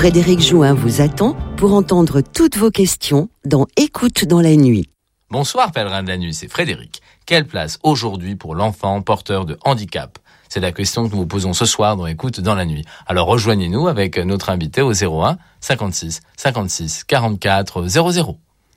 Frédéric Jouin vous attend pour entendre toutes vos questions dans Écoute dans la nuit. Bonsoir pèlerin de la nuit, c'est Frédéric. Quelle place aujourd'hui pour l'enfant porteur de handicap ? C'est la question que nous vous posons ce soir dans Écoute dans la nuit. Alors rejoignez-nous avec notre invité au 01 56 56 44 00.